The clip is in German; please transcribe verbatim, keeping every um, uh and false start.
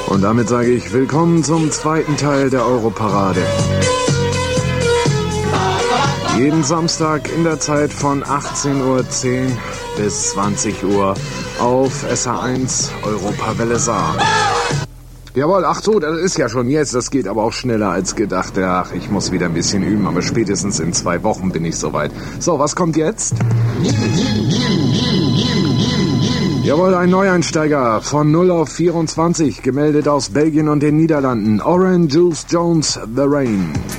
Und damit sage ich willkommen zum zweiten Teil der Europarade. Jeden Samstag in der Zeit von achtzehn Uhr zehn bis zwanzig Uhr auf S H eins Europawelle Saar. Jawohl, ach so, das ist ja schon jetzt, das geht aber auch schneller als gedacht. Ach, ich muss wieder ein bisschen üben, aber spätestens in zwei Wochen bin ich soweit. So, was kommt jetzt? Jawohl, ein Neueinsteiger von null auf vierundzwanzig, gemeldet aus Belgien und den Niederlanden. Orange Juice Jones, The Rain.